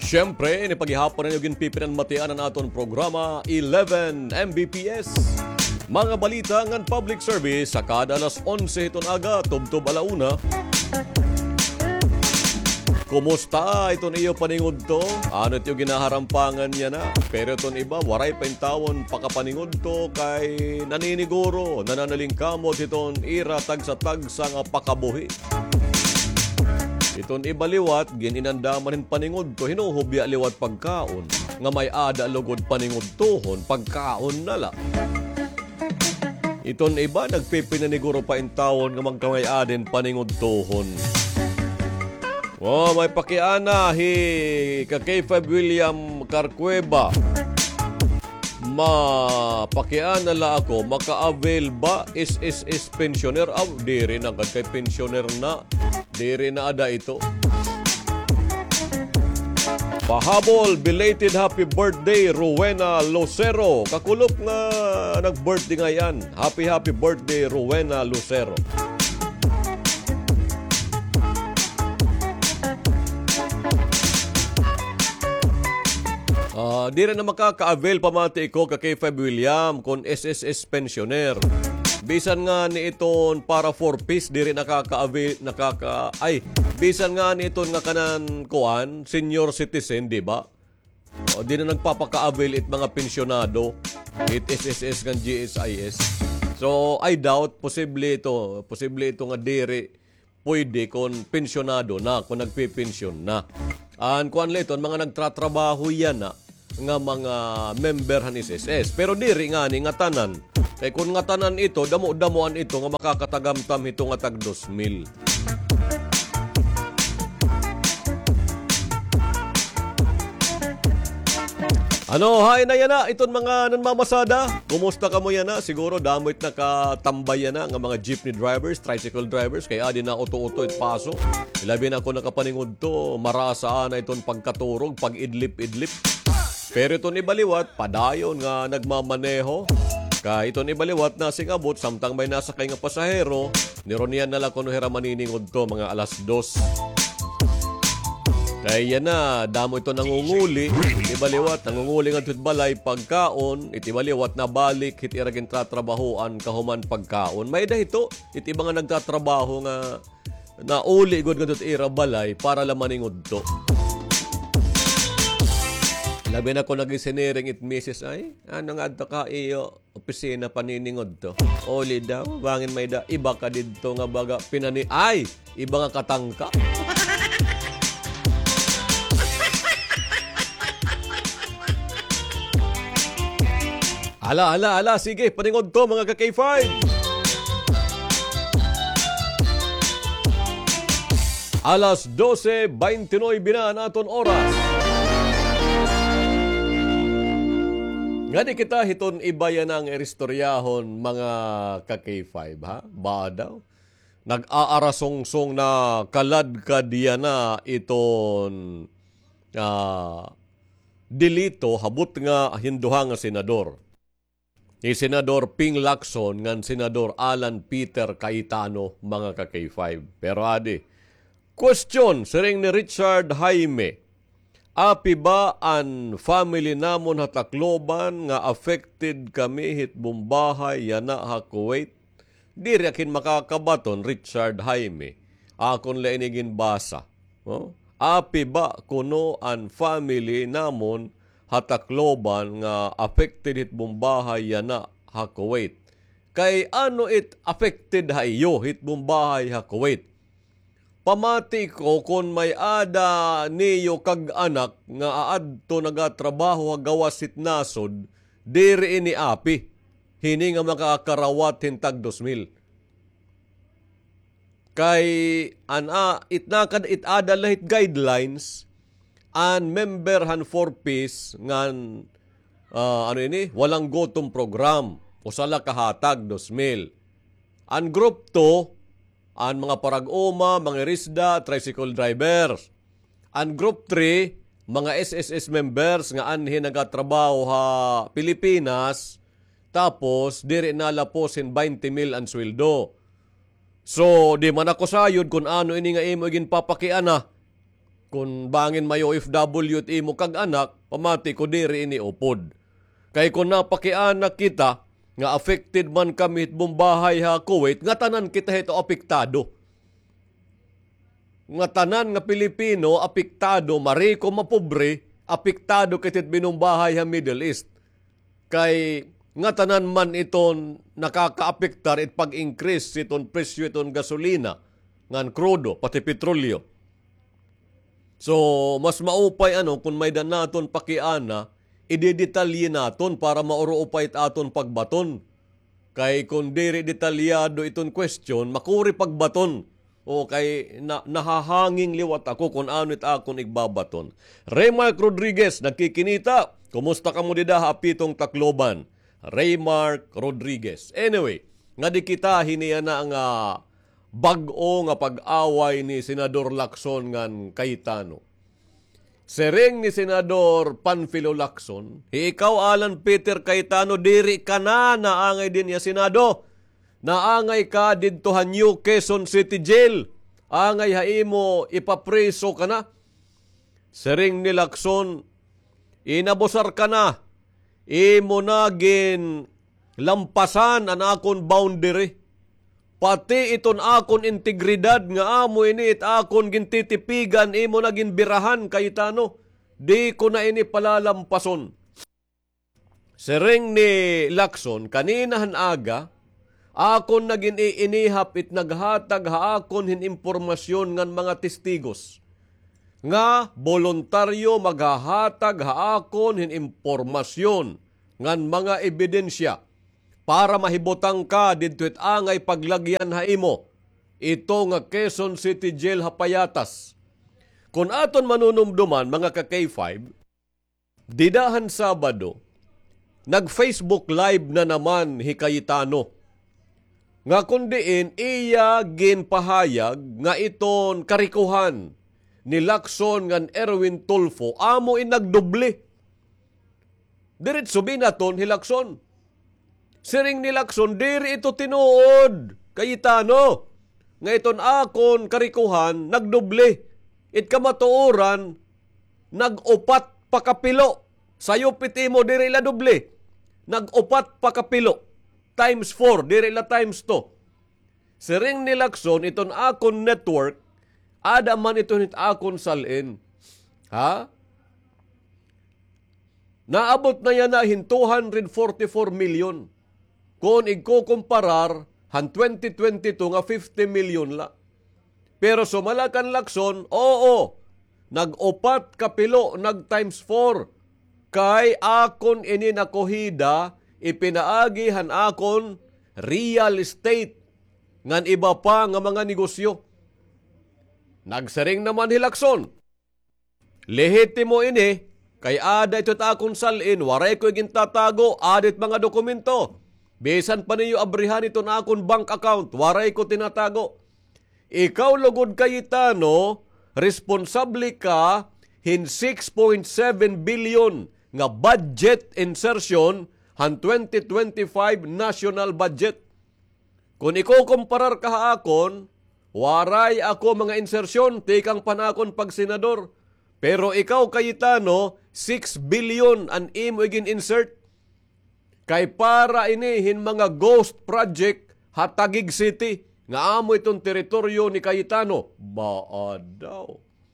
Siyempre, nipaghihapon na yung ginpipinan matian ang aton programa 11 Mbps. Mga balita ng public service sa kada alas 11 iton aga, tubtob alauna. Kumusta iton iyo paningod to? Ano ito ginaharampangan niya na? Pero iton iba, waray paintawon pakapaningod to kay naniniguro, nananalingkamot iton ira tagsa-tagsa nga pakabuhi. Iton ibaliwat, gininandaman paningod to, hinuhubya liwat pagkaon. Nga may ada lugod paningod tohon, pagkaon nala. Iton iba, nagpipinaniguro pa intawon nga magkamay adin paningod tohon. May pakiana ka K5 William Carcueva. Pakiana la ako, maka-avail ba SSS pensioner? Diri na kay pensioner na. Diri na ada ito. Pahabol, belated happy birthday Rowena Lucero. Kakulop nga nag-birthday ngayon. Happy birthday Rowena Lucero. Di rin na makaka-avail pamati ko ka K5 William kung SSS pensioner. Bisan nga ni iton para 4-piece, di rin nakaka-avail, bisan nga ni iton nga kanan kuan, senior citizen, di ba? Di na nagpapaka-avail it mga pensionado, it SSS ng GSIS. So, I doubt, posible ito nga diri, pwede kung pensionado na, kung nagpipensyon na. Kuan la iton, mga nagtratrabaho yan na, nga mga member han SSS. Pero diri nga ni nga tanan. Kay kung nga tanan ito, damo-damuan ito nga makakatagamtam ito nga tag 2,000. Hay na yan na, iton mga nanmamasada. Kumusta ka mo yan na? Siguro damo't nakatambay yan na nga mga jeepney drivers, tricycle drivers, kaya di na uto-uto it paso. Ilabi na ako nakapaningod to, marasaan na iton pagkaturog, pag-idlip-idlip. Pero ito ni Baliwat, padayon nga nagmamaneho. Kaya ito ni Baliwat na singabot, samtang may nasakay nga pasahero, nironian na lang kung hira maniningod to, mga alas 2. Kaya yan na, damo ito nangunguli. Iti Baliwat, nangunguli nga ito't balay pagkaon. Iti Baliwat na balik, iti iragin tatrabahoan, kahuman pagkaon. May da ito, iti mga nagtatrabaho nga na uli good nga ito't ira balay para lamaningod to. Labi na ko nag-isiniring it misis ay, ano nga ito ka iyo, opisina paniningod to. Oli daw, bangin may da, iba ka dito nga baga ay, iba nga katangka. Ala, sige, paningod to mga ka-K5. Alas 12:29 na naton oras. Ngani kita hiton ibayan ang eristoryahon mga ka-K5 ha? Ba daw? Nag-aarasong-song na kalad-kad yan na iton dilito habot nga hinduha nga senador. Ni Senador Ping Lacson ngan Senador Alan Peter Cayetano mga ka-K5. Pero adi, question siring ni Richard Jaime. Api ba ang family namon hatakloban nga affected kami hit bumbahay yana ha Kuwait? Di rekin makakabaton Richard Jaime. Akon la inigin basa. Api ba kuno ang family namon hatakloban nga affected hit bumbahay yana ha Kuwait? Kay ano it affected ha iyo hit bumbahay ha Kuwait? Pamati ko kung may ada niyo kag anak nga aadto nagatrabaho gawasit nasod, diri ini api. Hini nga makakarawat hintag 2,000. Kay it ada lahit guidelines an member han 4-piece ngan walang gutom program o sala kahatag 2,000. An group 2 ang mga parag-uma, mga risda, tricycle drivers. Ang group 3, mga SSS members nga anhin nagatrabaho ha Pilipinas, tapos diri nalaposin 20,000 ang sweldo. So, di man ako sayod kung ano ini nga imo igin papakiana. Kung bangin may OFW at imo kag anak, pamati ko diri ini upod. Kay kung napakianak kita, nga affected man kami itbong bahay ha Kuwait, nga tanan kita ito apektado. Nga tanan nga Pilipino, apektado, mariko mapobre, apektado kitit binumbahay ha Middle East. Kay nga tanan man iton nakaka-apektar it pag-increase iton presyo iton gasolina, ngan krudo, pati petrolyo. So, mas maupay kung may danaton pakiana, idedetalye naton para mauruupay aton pagbaton. Kay kung diri detalyado iton question, makuri pagbaton. O kay nahahanging liwat ako kung ano akon igbabaton. Raymark Rodriguez, nagkikinita. Kumusta ka mo dida hapitong Tacloban? Raymark Rodriguez. Anyway, nga di kita hiniya na ang bag-o nga pag-away ni Senador Lacson ngan Cayetano. Sereng ni Senador Panfilo Lacson, ikaw Alan Peter Cayetano, diri ka na naangay din ya Senado. Naangay ka didto ha New Quezon City Jail. Angay haimo ipapreso ka na. Sereng ni Lacson, inabosar ka na. Imo nagin lampasan ang akon boundary. Pati iton akon integridad nga amo ini it akon gintitipigan imo naging birahan Cayetano. Di ko na ini palalampason. Sereng ni Lacson, kaninahan aga, akon naging iinihap it naghatag haakon hin impormasyon ngan mga testigos. Nga voluntaryo maghahatag haakon hin impormasyon ngan mga ebidensya para mahibotang ka dito it angay paglagyan ha imo. Ito nga Quezon City Jail hapayatas. Kung aton manunumduman mga ka-K5, didahan Sabado, nag-Facebook Live na naman hi Cayetano. Nga kundiin iya ginpahayag nga iton karikuhan ni Lacson ngan Erwin Tulfo amo inagdoble. Diretso binaton hi Lacson. Siring ni Lacson, diri ito tinuod, Cayetano. Nga iton akon karikuhan, nagdoble. It kamatuoran, nag-upat pakapilo. Sayo piti mo, diri la doble. Nag-upat pakapilo. Times 4, diri la times 2. Siring ni Lacson, iton akon network, ada man iton akon salin. Ha? Naabot na yan na 244 million. Kung igkukumparar, han 2022 nga 50 million la. Pero sumalakan Lacson, oo, nag-upat kapilo, nag-times 4. Kay akon ini nakuhida, ipinaagi han akon real estate, ngan iba pa nga mga negosyo. Nagsaring naman hi Lacson. Lehitimo ini, kay ada ito't akon salin, waray ko iging tatago, adit mga dokumento. Bisan pa niyo abrihan ito na akong bank account, waray ko tinatago. Ikaw lugod Cayetano, responsable ka hin 6.7 billion nga budget insertion han 2025 national budget. Kung ikukumparar ka haakon, waray ako mga insertion, tikang panakon pag senador. Pero ikaw Cayetano, 6 billion an imo igin insert. Kay para inihin mga ghost project Hatagig City nga amo itong teritoryo ni Cayetano. Baad daw.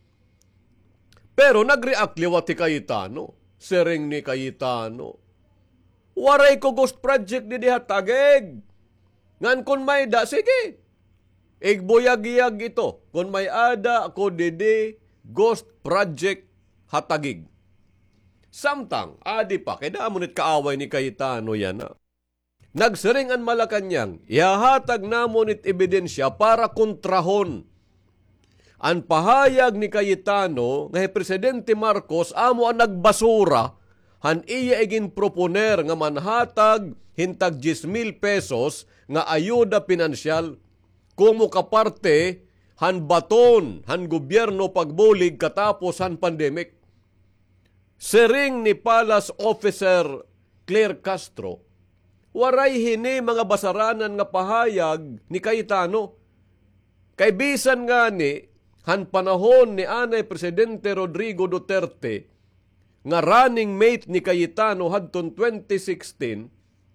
Pero nag-react liwat ti Cayetano. Sering ni Cayetano. Waray ko ghost project di Hatagig. Ngan kun may da, sige. Igbuyag-iyag ito. Kun may ada ako didi ghost project Hatagig. Samtang, adi pa, kaya namunit kaaway ni Cayetano yan. Nagsiring ang Malacanang, ihahatag namunit ebidensya para kontrahon. Ang pahayag ni Cayetano, nga Presidente Marcos, amo ang nagbasura, han iya igin proponer nga manhatag hintag 10,000 pesos nga ayuda pinansyal. Kung mo kaparte, han baton, han gobyerno pagbulig katapos han pandemic. Sering ni Palace Officer Claire Castro, waray hini mga basaranan nga pahayag ni Cayetano. Kay bisan nga ni, han panahon ni Anay Presidente Rodrigo Duterte nga running mate ni Cayetano hadton 2016,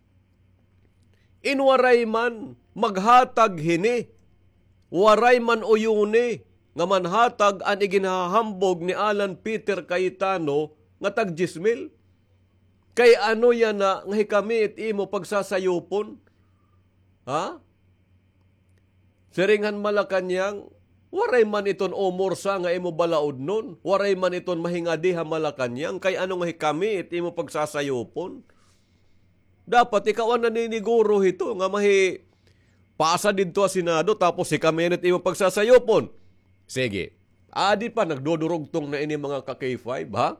inwaray man maghatag hini, waray man uyuni nga manhatag ang iginahambog ni Alan Peter Cayetano nga tag 10,000. Kay ano yan na nga hikami it imo pagsasayupon? Ha? Siringhan Malacanang, waray man iton omorsa nga imo balaod nun. Waray man iton mahingadi ha Malacanang. Kay ano nga hikami it imo pagsasayupon? Dapat ikaw ang naniniguro ito nga mahi paasa dito sa Senado tapos hikami it imo pagsasayupon. Sige. Adi pa nagdodurugtong na ini mga ka-K5 ha?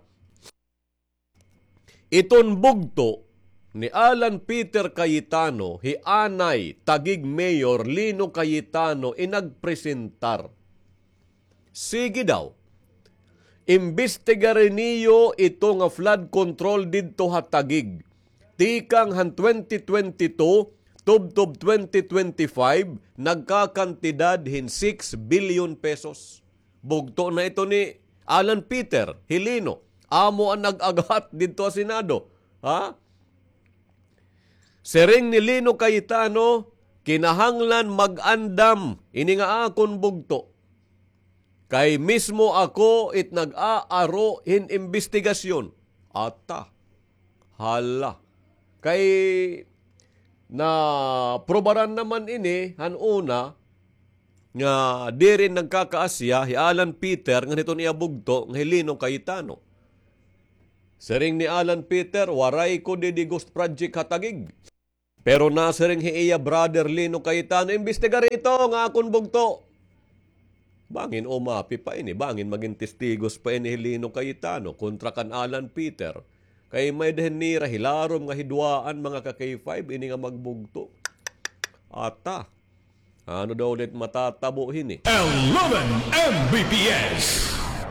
Iton bugto ni Alan Peter Cayetano, hianay tagig Mayor Lino Cayetano inagpresentar. Sige daw, imbestigarin niyo ito nga flood control dito ha tagig. Tikang han 2022, tubtob 2025, nagkakantidad hin 6 billion pesos. Bugto na ito ni Alan Peter Hilino. Amo ang nag-agat dito sa Senado. Ha? Sering ni Lino Cayetano, kinahanglan mag-andam. Ini nga akon bugto. Kay mismo ako it nag-aaro in investigasyon. Ata. Hala. Kay na probaran naman ini, hanuna, nga di rin nagkakaasya, hi Alan Peter, nga nito niya bugto, nga Lino Cayetano. Sering ni Alan Peter, waray ko di Ghost Project hatagig. Pero nasering hiya brother Lino Cayetano, imbestigar ito nga akon bugto. Bangin umapi pa ini, bangin maging testigos pa ini Lino Cayetano kontra kan Alan Peter. Kay may dehen nira hilarom nga hidwaan mga ka-K5, ini nga magbugto. Ata, ano daw ulit matatabo hini? 11 Mbps.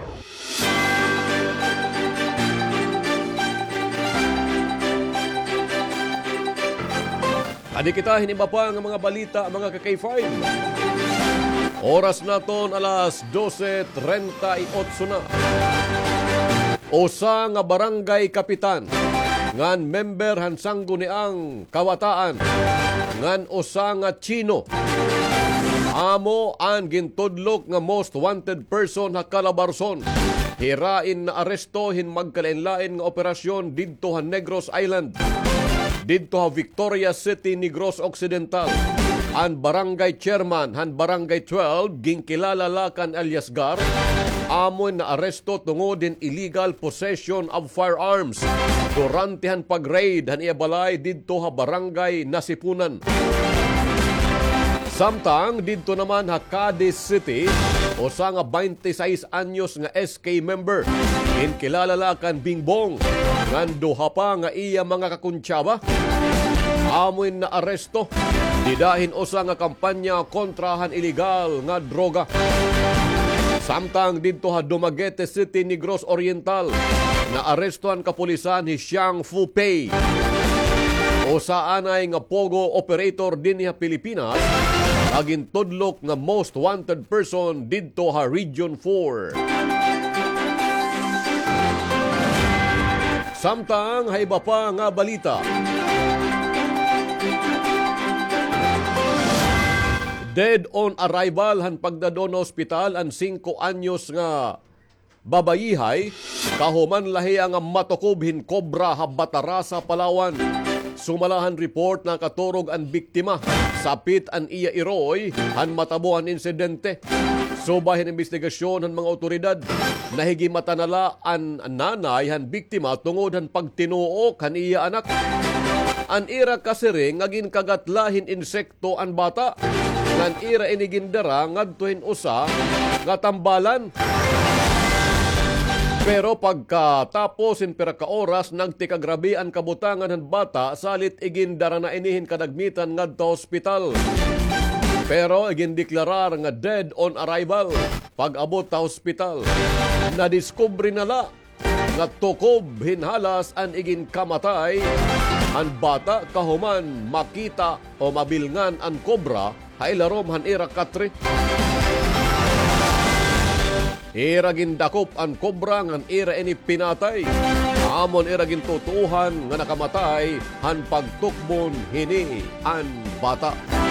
Adi kita hiniba pa ng mga balita mga ka-K5. Oras naton alas 12:38 na. Usa nga barangay kapitan ngan member hansanggo ni ang kawataan ngan usa nga Chino. Amo ang gintudlok nga most wanted person ha Calabarzon. Hirain na aresto hin magkalain-lain nga operasyon didto ha Negros Island. Dito ha Victoria City, Negros Occidental. Ang barangay chairman, han barangay 12, gingkilala lakan alias Gar, amon na aresto tungod din illegal possession of firearms. Durante han pag-raid, han iabalay dito ha barangay Nasipunan. Samtang dito naman ha Cadiz City, usa nga 26 anyos nga SK member, gingkilala lakan Bingbong. Ngando ha pa nga iya mga kakuntsaba, amoy na aresto, didahin usa nga kampanya kontrahan iligal nga droga. Samtang dito ha Dumaguete City, Negros Oriental, na arestuan kapulisan ni Xiang Fupei. Usa anay nga pogo operator din ha Pilipinas, aging tudlok nga most wanted person dito ha Region 4. Samtang haiba pa nga balita. Dead on arrival han pagdadono ospital ang 5 anyos nga babayihay, kahuman lahi ang matukubhin kobra ha Batarasa, Palawan. Sumalahan report na katurog ang biktima. Sapit ang iya iroy, han matabuhan insidente. Subahin investigasyon ng mga otoridad. Nahigimata nala ang nanay han biktima tungod han pagtinuok han iya anak. An ira kasiring ngagin kagatlahin insekto ang bata. Ngan ira inigindara ngadtuhin usa nga tambalan. Pero pagkatapos in pira ka oras nagtikagrabi ang kabutangan ng bata salit igindara na inihin kadagmitan ngadto hospital. Pero igindeklarar nga dead on arrival. Pag-abot ta hospital, nadiskubre nala nga tukob hinhalas ang igin kamatay. Ang bata kahuman makita o mabilngan ang kobra hailarom han ira katri. Iragin dakop ang kobra ngan ira ini pinatay. Amon iragin tutuhan nga nakamatay han pagtukbon hini an bata.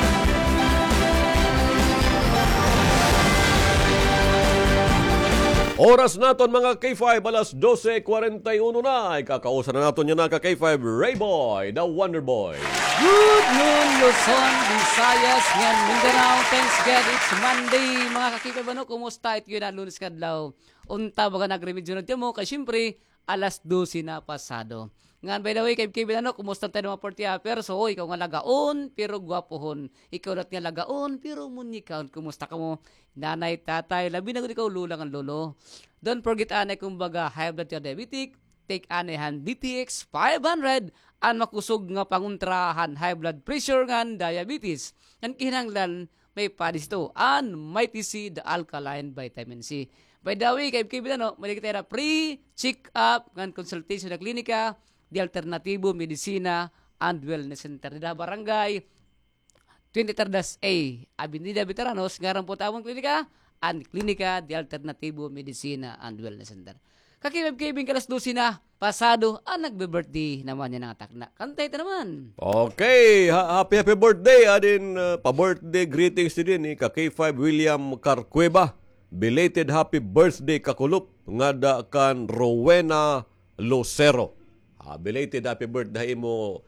Oras naton mga K5, alas 12:41 na. Ikakausan na naton yan na ka K5, Rayboy, the Wonder Boy. Good noon, Luzon, Visayas, ngan Mindanao. Thanks God, it's Monday. Mga kakipay no, kumusta? Ito yun na lunes kadlaw. Unta baga nag-remedyo na mo, kaya syempre, alas 12 na pasado. Ngan, by the way, kay no, kumusta tayo mga portiaper? So, ikaw nga lagaon, pero gwapohon. Ikaw na't nga lagaon, pero munyikaon. Kumusta ka mo? Nanay, tatay, labi na kung ikaw lulang ang lolo. Don't forget, anay, kumbaga, high blood or diabetic, take anahan DTX 500, an makusog nga panguntrahan high blood pressure ngan diabetes. Ang kinanglan, may padis to, an Mighty C, the alkaline vitamin C. By the way, kay no, mali kita na pre-check-up ngan consultation na klinika, di Alternatibo Medicina and Wellness Center. Da barangay 23 A, Avenida Veteranos, ngaran po tawang klinika, and klinika di Alternatibo Medicina and Wellness Center. Kakibig-kibing kalas 12 na, pasado, nagbe-birthday naman yan ang atak na. Kantay ito naman. Okay, happy birthday. Adin, pa-birthday greetings din ni ka K5 William Carcueva. Belated happy birthday kakulup nga da kan Rowena Lucero. Belated happy birthday mo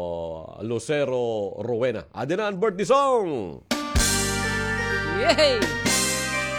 Lucero Rowena. Adin na ang birthday song. Yay!